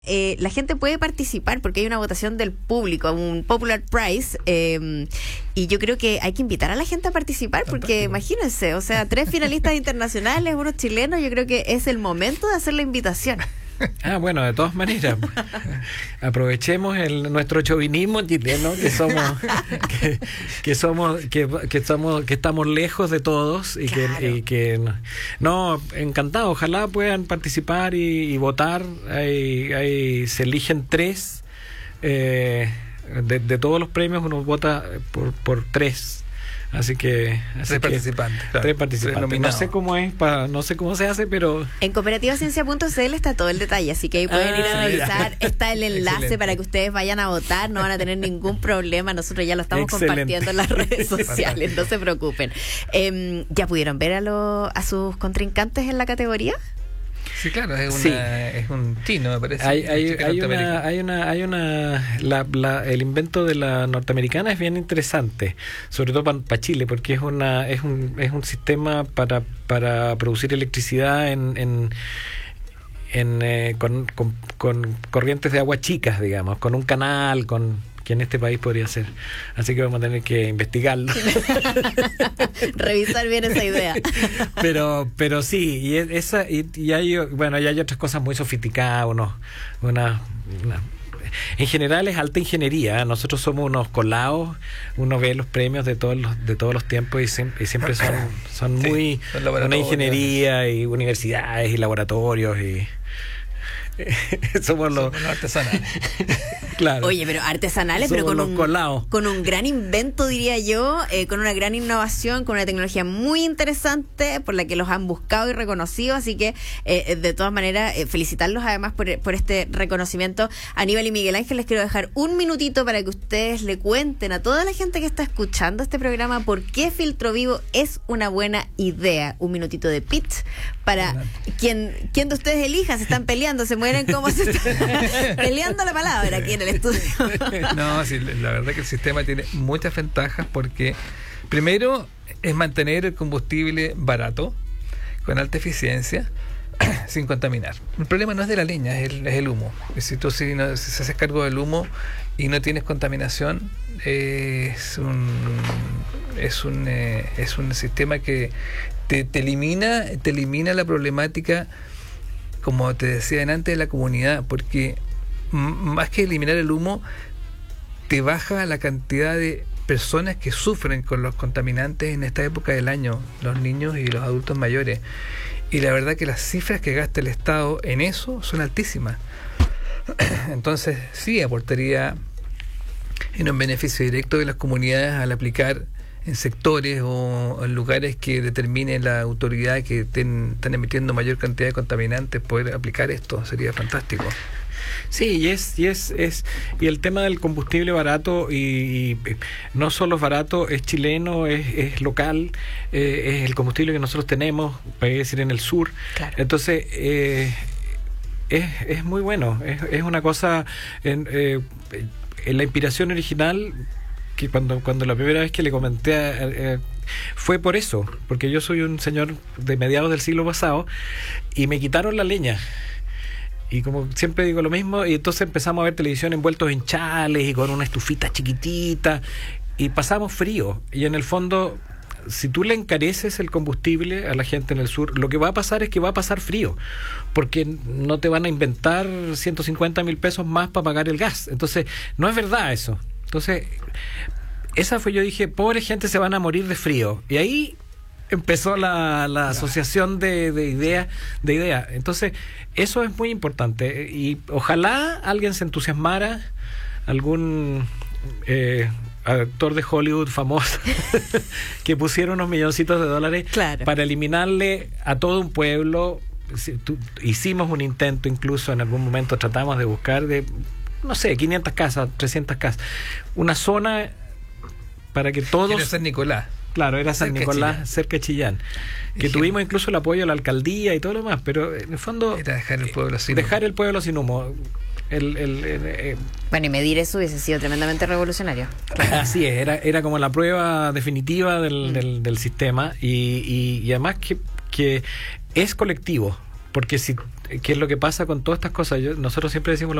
La gente puede participar porque hay una votación del público, un popular prize, y yo creo que hay que invitar a la gente a participar porque imagínense, o sea, 3 finalistas internacionales, unos chilenos, yo creo que es el momento de hacer la invitación. Bueno, de todas maneras, aprovechemos nuestro chauvinismo chileno, que estamos lejos de todos y que encantado, ojalá puedan participar y votar. Se eligen 3 de todos los premios, uno vota por 3. Así que 3 participantes. Claro. 3 participantes. No sé cómo es, no sé cómo se hace, pero en cooperativaciencia.cl está todo el detalle, así que ahí pueden ir a revisar. Está el enlace para que ustedes vayan a votar, no van a tener ningún problema. Nosotros ya lo estamos compartiendo en las redes sociales, no se preocupen. ¿Ya pudieron ver a sus contrincantes en la categoría? Sí, claro, es un chino, me parece. El invento de la norteamericana es bien interesante, sobre todo para Chile, porque es un sistema para producir electricidad con corrientes de agua chicas, digamos, con un canal, que en este país podría ser. Así que vamos a tener que investigarlo. Revisar bien esa idea. Pero sí, y hay otras cosas muy sofisticadas, en general es alta ingeniería. Nosotros somos unos colados, uno ve los premios de todos los tiempos y siempre son muy una ingeniería y universidades y laboratorios y somos los artesanales. Claro. Oye, pero artesanales, somos pero con un gran invento, diría yo, con una gran innovación, con una tecnología muy interesante por la que los han buscado y reconocido, así que de todas maneras felicitarlos además por este reconocimiento. Aníbal y Miguel Ángel, les quiero dejar un minutito para que ustedes le cuenten a toda la gente que está escuchando este programa por qué Filtro Vivo es una buena idea. Un minutito de pitch para quien de ustedes elija. Se están peleando, se mueren como se están peleando la palabra aquí en el estudio. No, sí, la verdad que el sistema tiene muchas ventajas porque primero es mantener el combustible barato, con alta eficiencia, sin contaminar. El problema no es de la leña, es el humo. Si se haces cargo del humo y no tienes contaminación, es un sistema que te elimina la problemática, como te decía antes, de la comunidad, porque más que eliminar el humo, te baja la cantidad de personas que sufren con los contaminantes en esta época del año, los niños y los adultos mayores. Y la verdad que las cifras que gasta el Estado en eso son altísimas. Entonces sí aportaría en un beneficio directo de las comunidades al aplicar en sectores o en lugares que determine la autoridad que están emitiendo mayor cantidad de contaminantes, poder aplicar esto sería fantástico. Sí, y el tema del combustible barato, y no solo es barato, es chileno, es local, es el combustible que nosotros tenemos, puede decir, en el sur. Claro. Entonces, es muy bueno, es una cosa, en la inspiración original, que cuando la primera vez que le comenté fue por eso, porque yo soy un señor de mediados del siglo pasado y me quitaron la leña. Y como siempre digo lo mismo, y entonces empezamos a ver televisión envueltos en chales y con una estufita chiquitita, y pasamos frío. Y en el fondo, si tú le encareces el combustible a la gente en el sur, lo que va a pasar es que va a pasar frío, porque no te van a inventar 150,000 pesos más para pagar el gas. Entonces, no es verdad eso. Entonces, yo dije, pobre gente, se van a morir de frío. Y ahí empezó la asociación de ideas. Entonces, eso es muy importante. Y ojalá alguien se entusiasmara, algún actor de Hollywood famoso, que pusiera unos milloncitos de dólares para eliminarle a todo un pueblo. Hicimos un intento, incluso en algún momento tratamos de buscar 500 casas, 300 casas, una zona para que todos... Era San Nicolás. Claro, era San Nicolás, cerca de Chillán. Que tuvimos incluso el apoyo de la alcaldía y todo lo demás, pero en el fondo... Era dejar el pueblo sin humo. Bueno, y medir eso hubiese sido tremendamente revolucionario. Así es, era como la prueba definitiva del sistema, y además que es colectivo, porque si ¿qué es lo que pasa con todas estas cosas? Nosotros siempre decimos